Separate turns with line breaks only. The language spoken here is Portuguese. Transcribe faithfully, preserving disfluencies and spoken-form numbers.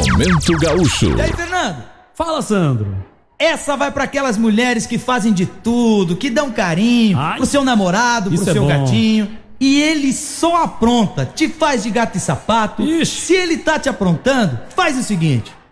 Momento Gaúcho.
E aí, Fernando?
Fala, Sandro.
Essa vai pra aquelas mulheres que fazem de tudo, que dão carinho
Ai,
pro seu namorado, pro
isso é
seu
bom.
gatinho. E ele só apronta, te faz de gato e sapato.
Ixi.
Se ele tá te aprontando, faz o seguinte: